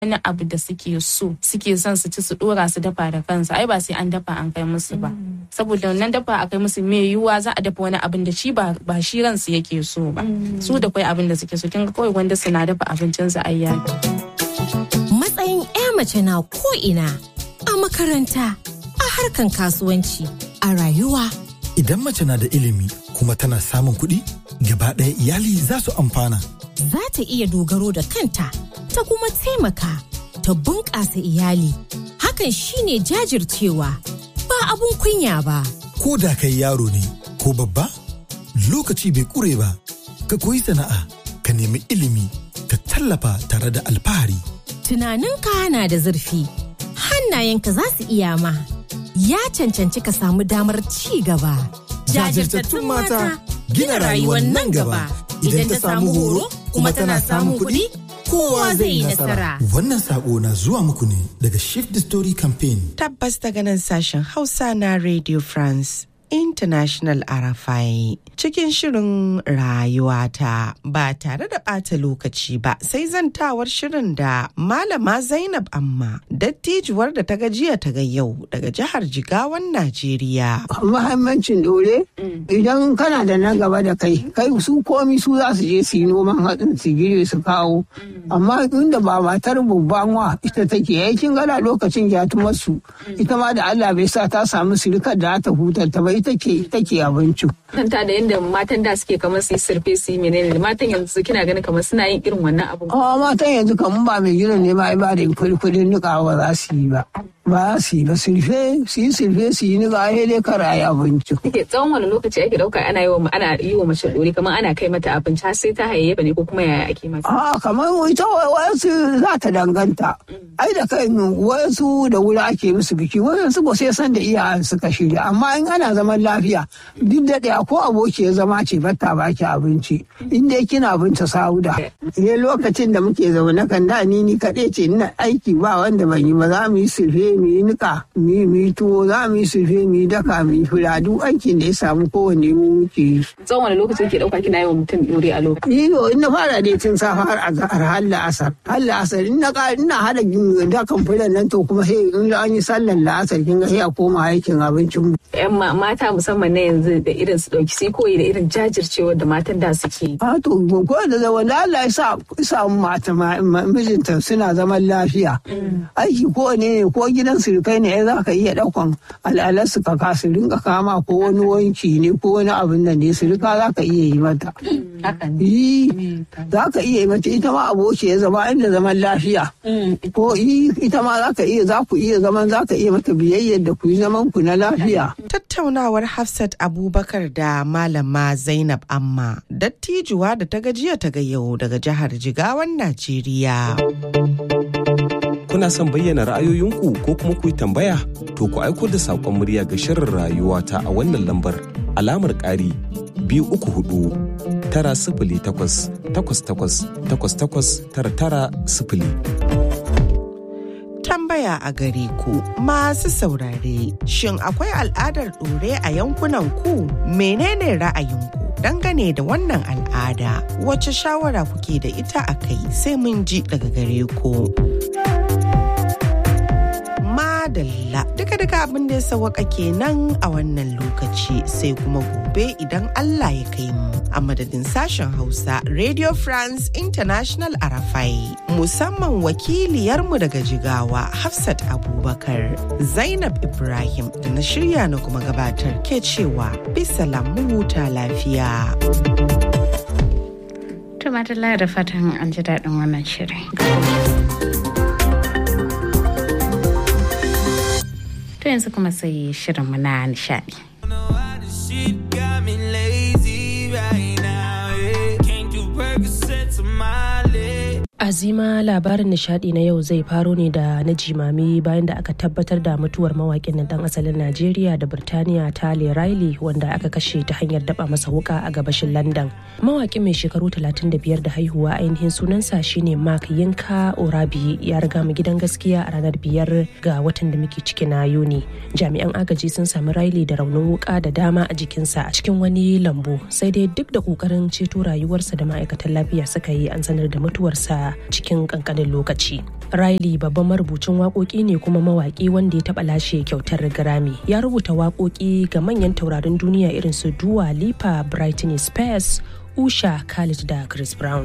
wani abu da suke son su ci su dora su dafa da kansu ai ba sai an dafa an kai musu ba saboda wannan dafa a kai musu me yiwuwa za a dafa wani abin da shi ba shi ransu yake so ba su da kai abin da suke so kin ga kawai wanda suna dafa abincin su ai yaki. Matsayin mace na ko ina a makaranta a harkan kasuwanci a rayuwa. Idan mace na da ilimi kuma tana samun kuɗi gaba ɗaya iyali za su amfana. Za ta iya dogaro da kanta ta kuma taimaka ta bunƙasa iyali. Hakan shine jajircewa ba abun kunya ba. Ko da kai yaro ne ko babba lokaci bai ƙure ba ka koyi sana'a ka nemi ilimi ka tallafa tare da alfahari. Tunaninka na da zurfi hannayenka za su iya ma. Ya cancanci ka samu damar ci gaba. Jajirtattun mata gina rayuwar nan gaba. Idan ta samu horo kuma tana samun kuɗi, kowa zai yi nasara. Wannan sako na zuwa muku ne daga Shift the Story Campaign. Tabbas daga nan sashen Hausa na Radio France International RFI cikin shirin rayuwata ba tare da ɓata lokaci ba sai zantawar shirin da Malama Zainab Amma dattijuwar da ta gajiya ta ga yau daga jihar Jigawan Najeriya. Muhimmancin dole idan kana da na gaba da kai su komi su za su je su yi noman hatsin su gire su kawo amma inda ba matar babban wa ita take yakin gana lokacin gyatumar su ita ma da Allah bai sa ta samu sirikar da ta hutar ta bai take abinci. Kanta da yadda matan da suke kamar su yi surfe su yi menene matan yanzu kina ganin kamar suna yin irin wannan abin. Matan yanzu kamar ba mai gidan ne ba da kudin nika ba za su yi ba. Ba su yi ba surfe su yi nika ya dai kara ya abinci. Tsawon wani lokaci ake dauka ana yi wa mace dore kamar ana kai mata abinci har sai ta hayayyafa ne ko kuma yaya ake mata. Kamar ita wayansu za ta danganta. Ai da kai wayansu da wuri ake musu biki wayansu ba sai san da iyayen suka shirya amma in ana zaman lafiya duk da ɗaya ko aboki ya zama ce batta baki abinci inda kina abinci sauda ne lokacin da muke zaune kan da ni kaɗai ce ina aiki ba wanda ban yi ba za mu yi sulfe mu yi nika mu yi tuwo za mu yi sulfe mu yi daka mu yi fura duk aikin da ya samu kowanne mu muke yi. Tsawon wani lokaci ke ɗauka kina yi wa mutum ɗore a lokacin? In na fara dai tun safa har azhar har la'asar ina hada dakan fulan nan to kuma sai in an yi sallar la'asar kin ga sai a koma aikin abincin mu. Yan mata musamman na yanzu da irin su ɗauki sai koyi da irin jajircewar da matan da suke. To ko da wanda Allah ya sa mata mijinta suna zaman lafiya. Aiki ko ne ko gidan surukai ne za ka iya ɗaukan al'alar su ka kasu rinka kama ko wani wanki ne ko wani abin nan ne surika za ka iya yi mata. Za ka iya yi mata ita ma aboki ya zama inda zaman lafiya. Ko ita ma za ka iya mata biyayyar da ku yi zaman ku na lafiya. Tattaunawar Hafsat Abubakar da Malama Zainab Amma dattijuwa da ta gajiya ta ga yau daga jihar Jigawan Najeriya. Kuna son bayyana ra'ayoyinku ko kuma ku yi tambaya? To ku aiko da saƙon murya ga shirin rayuwata a wannan lambar alamar ƙari 234 908 88 89 Tambaya a gare ku masu saurare, shin akwai al'adar ɗore a yankunan ku? Menene ra'ayinku dangane da wannan al'ada? Wace shawara kuke da ita a kai sai mun ji daga gare ku. Madalla duka abin da ya sawaka kenan a wannan lokaci sai kuma gobe idan Allah ya kai mu a madadin sashen Hausa Radio France International RFI musamman wakiliyarmu daga Jigawa Hafsat Abubakar Zainab Ibrahim da na shirya na kuma gabatar ke cewa bisalam mu huta lafiya. Tumatula da fatan an ji daɗin wannan shirin. To yanzu kuma sai shirinmu na nishadi. Azima labarin nishadi na yau zai faro ne da na jimami bayan da aka tabbatar da mutuwar mawakin na dan asalin Najeriya da Birtaniya Tale Riley wanda aka kashe ta hanyar daba masa wuka a gabashin London. Mawakin mai shekaru 35 da haihuwa ainihin sunansa shine Mark Yinka Orabi ya riga mu gidan gaskiya a ranar 5 ga watan da muke ciki na Yuni. Jami'an agaji sun sami Riley da raunin wuka da dama a jikinsa a cikin wani lambu sai dai duk da kokarin ceto rayuwarsa da ma'aikatan lafiya suka yi an sanar da mutuwarsa cikin kankanin lokaci. Riley babban marubucin waƙoƙi ne kuma mawaƙi wanda ya taɓa lashe kyautar Grammy. Ya rubuta waƙoƙi ga manyan taurarin duniya irin su Dua Lipa, Britney Spears, Usha, Khalid da Chris Brown.